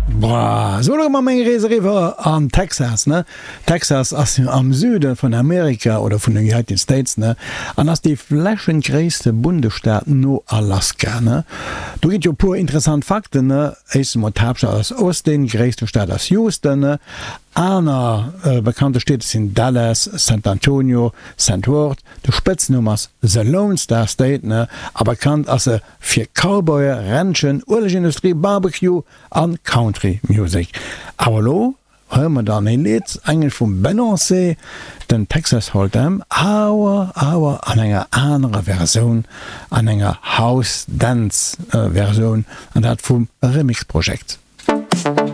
Boah, so ma még Reeseriwer an Texas ne Texas ass am Süde von Amerika oder vun den United States ne an ass die flächengréste Bundesstaat no Alaska ne. Du giet jo pur interessant Fakten ne Motabscher ass Austin gréste Staat as Houston ne. Aner bekannte Städte sind Dallas, San Antonio, St. Ward, de Spitznammers The Lone Star State ne, aber bekannt as se fir Cowboyer, Ranchen, Urlegindustrie, Barbecue an Country Music. Aber lo hör man dann ein Lied eigentlich vom Beyoncé, den Texas Hold'em, aber an einer anderen Version, an einer House Dance Version, und das vom Remix Projekt.